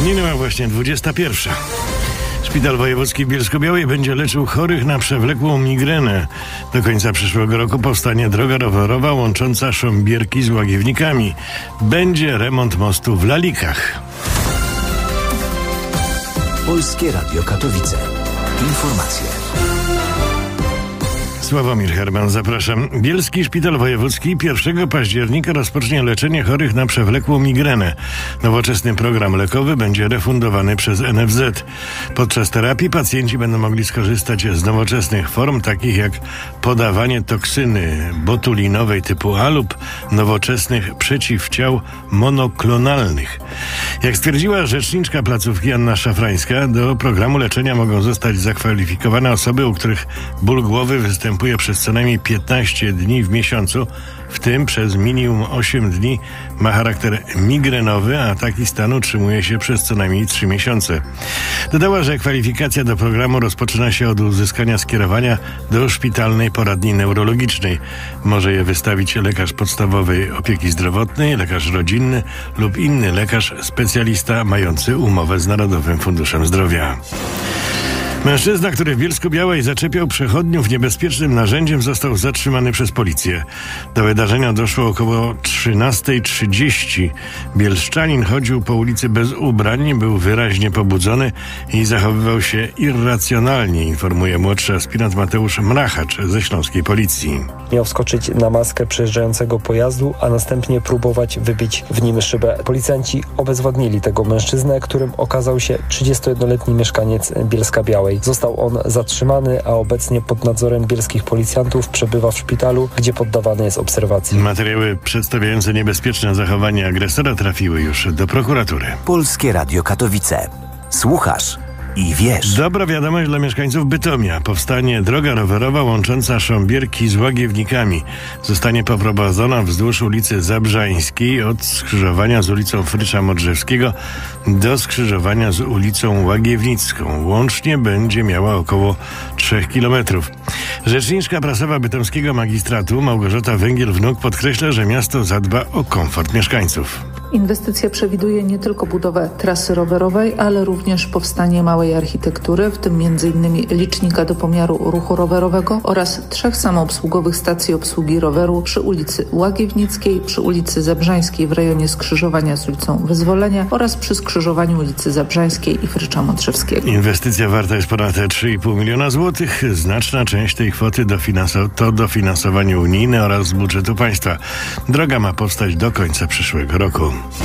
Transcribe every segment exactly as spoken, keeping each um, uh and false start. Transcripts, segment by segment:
Minęła właśnie dwudziesta pierwsza. Szpital Wojewódzki w Bielsko-Białej będzie leczył chorych na przewlekłą migrenę. Do końca przyszłego roku powstanie droga rowerowa łącząca Sząbierki z Łagiewnikami. Będzie remont mostu w Lalikach. Polskie Radio Katowice. Informacje. Sławomir Herman, zapraszam. Bielski Szpital Wojewódzki pierwszego października rozpocznie leczenie chorych na przewlekłą migrenę. Nowoczesny program lekowy będzie refundowany przez N F Z. Podczas terapii pacjenci będą mogli skorzystać z nowoczesnych form, takich jak podawanie toksyny botulinowej typu A lub nowoczesnych przeciwciał monoklonalnych. Jak stwierdziła rzeczniczka placówki Anna Szafrańska, do programu leczenia mogą zostać zakwalifikowane osoby, u których ból głowy występuje przez co najmniej piętnaście dni w miesiącu, w tym przez minimum osiem dni ma charakter migrenowy, a taki stan utrzymuje się przez co najmniej trzy miesiące. Dodała, że kwalifikacja do programu rozpoczyna się od uzyskania skierowania do szpitalnej poradni neurologicznej. Może je wystawić lekarz podstawowej opieki zdrowotnej, lekarz rodzinny lub inny lekarz specjalista mający umowę z Narodowym Funduszem Zdrowia. Mężczyzna, który w Bielsku-Białej zaczepiał przechodniów niebezpiecznym narzędziem, został zatrzymany przez policję. Do wydarzenia doszło około trzynasta trzydzieści. Bielszczanin chodził po ulicy bez ubrań, był wyraźnie pobudzony i zachowywał się irracjonalnie, informuje młodszy aspirant Mateusz Mrachacz ze śląskiej policji. Miał wskoczyć na maskę przejeżdżającego pojazdu, a następnie próbować wybić w nim szybę. Policjanci obezwładnili tego mężczyznę, którym okazał się trzydziestojednoletni mieszkaniec Bielska-Białej. Został on zatrzymany, a obecnie pod nadzorem bielskich policjantów przebywa w szpitalu, gdzie poddawany jest obserwacji. Materiały przedstawiające niebezpieczne zachowanie agresora trafiły już do prokuratury. Polskie Radio Katowice. Słuchasz i wiesz. Dobra wiadomość dla mieszkańców Bytomia. Powstanie droga rowerowa łącząca Sząbierki z Łagiewnikami. Zostanie poprowadzona wzdłuż ulicy Zabrzańskiej od skrzyżowania z ulicą Frycza Modrzewskiego do skrzyżowania z ulicą Łagiewnicką. Łącznie będzie miała około trzech kilometrów. Rzeczniczka prasowa bytomskiego magistratu Małgorzata Węgiel-Wnuk podkreśla, że miasto zadba o komfort mieszkańców. Inwestycja przewiduje nie tylko budowę trasy rowerowej, ale również powstanie małej architektury, w tym między innymi licznika do pomiaru ruchu rowerowego oraz trzech samoobsługowych stacji obsługi roweru przy ulicy Łagiewnickiej, przy ulicy Zabrzańskiej w rejonie skrzyżowania z ulicą Wyzwolenia oraz przy skrzyżowaniu ulicy Zabrzańskiej i Frycza Modrzewskiego. Inwestycja warta jest ponad trzy i pół miliona złotych. Znaczna część tej kwoty dofinansow- to dofinansowanie unijne oraz z budżetu państwa. Droga ma powstać do końca przyszłego roku.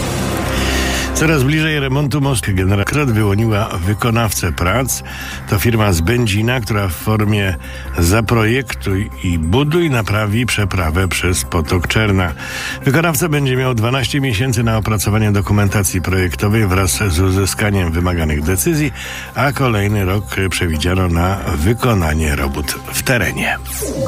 Coraz bliżej remontu mostu. Generalkrat wyłoniła wykonawcę prac. To firma z Będzina, która w formie zaprojektuj i buduj naprawi przeprawę przez Potok Czerna. Wykonawca będzie miał dwanaście miesięcy na opracowanie dokumentacji projektowej wraz z uzyskaniem wymaganych decyzji, a kolejny rok przewidziano na wykonanie robót w terenie.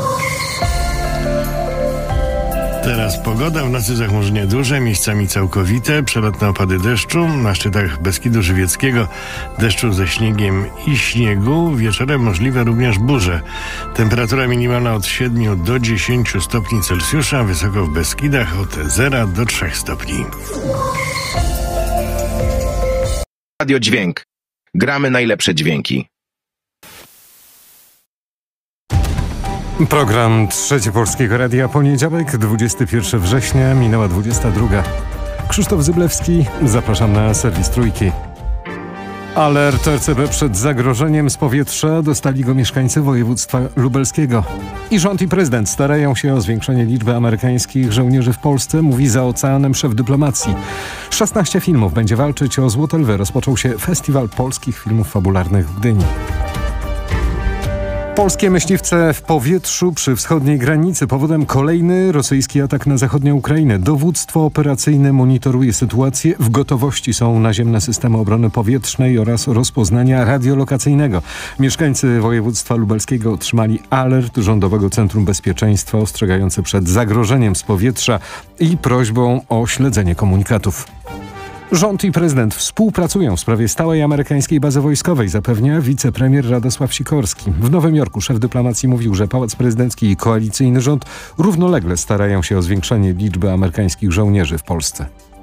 Teraz pogoda. W nocy zachmurzenie duże, miejscami całkowite, przelotne opady deszczu, na szczytach Beskidu Żywieckiego deszczu ze śniegiem i śniegu, wieczorem możliwe również burze. Temperatura minimalna od siedmiu do dziesięciu stopni Celsjusza, wysoko w Beskidach od zera do trzech stopni. Radio Dźwięk. Gramy najlepsze dźwięki. Program Trzecie Polskiego Radia, poniedziałek, dwudziestego pierwszego września, minęła dwudziesta druga. Krzysztof Zyblewski, zapraszam na serwis Trójki. Alert R C B przed zagrożeniem z powietrza dostali go mieszkańcy województwa lubelskiego. I rząd i prezydent starają się o zwiększenie liczby amerykańskich żołnierzy w Polsce, mówi za oceanem szef dyplomacji. szesnaście filmów będzie walczyć o Złote Lwy. Rozpoczął się Festiwal Polskich Filmów Fabularnych w Gdyni. Polskie myśliwce w powietrzu przy wschodniej granicy. Powodem kolejny rosyjski atak na zachodnią Ukrainę. Dowództwo operacyjne monitoruje sytuację. W gotowości są naziemne systemy obrony powietrznej oraz rozpoznania radiolokacyjnego. Mieszkańcy województwa lubelskiego otrzymali alert Rządowego Centrum Bezpieczeństwa ostrzegający przed zagrożeniem z powietrza i prośbą o śledzenie komunikatów. Rząd i prezydent współpracują w sprawie stałej amerykańskiej bazy wojskowej, zapewnia wicepremier Radosław Sikorski. W Nowym Jorku szef dyplomacji mówił, że Pałac Prezydencki i koalicyjny rząd równolegle starają się o zwiększenie liczby amerykańskich żołnierzy w Polsce.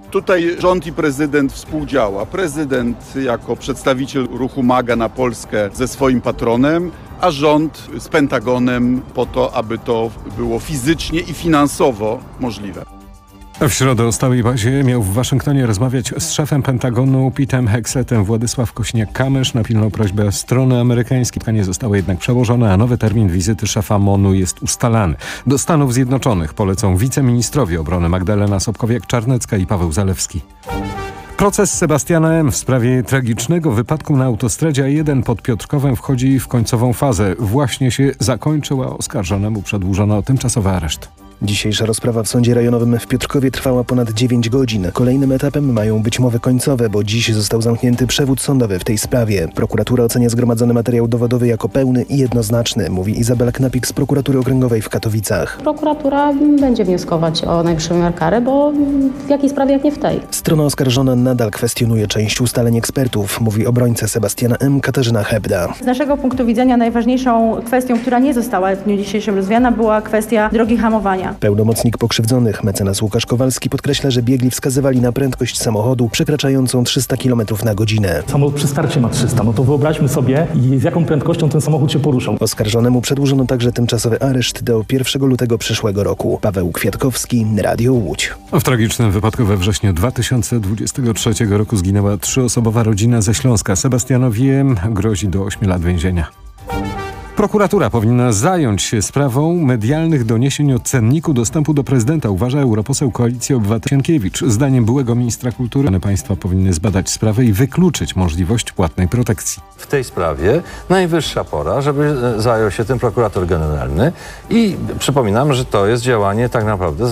Tutaj rząd i prezydent współdziała. Prezydent jako przedstawiciel ruchu MAGA na Polskę ze swoim patronem, a rząd z Pentagonem po to, aby to było fizycznie i finansowo możliwe. W środę o stałej bazie miał w Waszyngtonie rozmawiać z szefem Pentagonu Petem Hexetem Władysław Kośniak-Kamysz. Na pilną prośbę strony amerykańskiej spotkanie zostało jednak przełożone, a nowy termin wizyty szefa M O N-u jest ustalany. Do Stanów Zjednoczonych polecą wiceministrowie obrony Magdalena Sobkowiak-Czarnecka i Paweł Zalewski. Proces Sebastiana M. w sprawie tragicznego wypadku na autostradzie A jeden pod Piotrkowem wchodzi w końcową fazę. Właśnie się zakończyła, oskarżonemu przedłużono tymczasowy areszt. Dzisiejsza rozprawa w Sądzie Rejonowym w Piotrkowie trwała ponad dziewięć godzin. Kolejnym etapem mają być mowy końcowe, bo dziś został zamknięty przewód sądowy w tej sprawie. Prokuratura ocenia zgromadzony materiał dowodowy jako pełny i jednoznaczny, mówi Izabela Knapik z Prokuratury Okręgowej w Katowicach. Prokuratura będzie wnioskować o najwyższą miarę kary, bo w jakiej sprawie jak nie w tej. Strona oskarżona nadal kwestionuje część ustaleń ekspertów, mówi obrońca Sebastiana M. Katarzyna Hebda. Z naszego punktu widzenia najważniejszą kwestią, która nie została w dniu dzisiejszym rozwiana, była kwestia drogi hamowania. Pełnomocnik pokrzywdzonych, mecenas Łukasz Kowalski, podkreśla, że biegli wskazywali na prędkość samochodu przekraczającą trzysta kilometrów na godzinę. Samochód przy starcie ma trzysta, no to wyobraźmy sobie, z jaką prędkością ten samochód się poruszał. Oskarżonemu przedłużono także tymczasowy areszt do pierwszego lutego przyszłego roku. Paweł Kwiatkowski, Radio Łódź. W tragicznym wypadku we wrześniu dwa tysiące dwudziestego trzeciego roku zginęła trzyosobowa rodzina ze Śląska. Sebastianowi M. grozi do ośmiu lat więzienia. Prokuratura powinna zająć się sprawą medialnych doniesień o cenniku dostępu do prezydenta, uważa europoseł Koalicji Obywatelskiej. Zdaniem byłego ministra kultury państwa powinny zbadać sprawę i wykluczyć możliwość płatnej protekcji. W tej sprawie najwyższa pora, żeby zajął się tym prokurator generalny i przypominam, że to jest działanie tak naprawdę